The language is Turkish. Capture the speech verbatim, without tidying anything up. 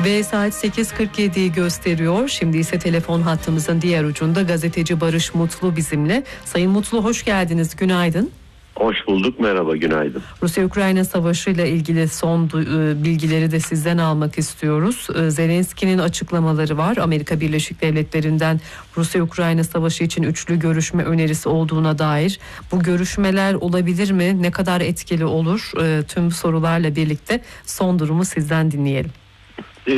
Ve saat sekiz kırk yediyi gösteriyor. Şimdi ise telefon hattımızın diğer ucunda gazeteci Barış Mutlu bizimle. Sayın Mutlu, hoş geldiniz. Günaydın. Hoş bulduk. Merhaba, günaydın. Rusya-Ukrayna savaşıyla ilgili son bilgileri de sizden almak istiyoruz. Zelenski'nin açıklamaları var. Amerika Birleşik Devletleri'nden Rusya-Ukrayna savaşı için üçlü görüşme önerisi olduğuna dair. Bu görüşmeler olabilir mi? Ne kadar etkili olur? Tüm sorularla birlikte son durumu sizden dinleyelim.